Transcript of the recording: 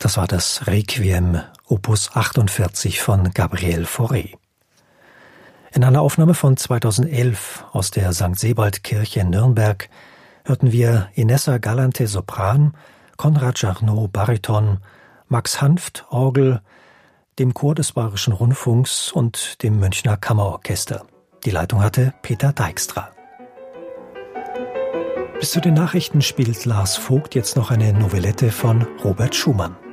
Das war das Requiem Opus 48 von Gabriel Fauré. In einer Aufnahme von 2011 aus der St. Sebald-Kirche in Nürnberg hörten wir Inessa Galante Sopran, Konrad Jarnot Bariton, Max Hanft Orgel, dem Chor des Bayerischen Rundfunks und dem Münchner Kammerorchester. Die Leitung hatte Peter Dijkstra. Bis zu den Nachrichten spielt Lars Vogt jetzt noch eine Novelette von Robert Schumann.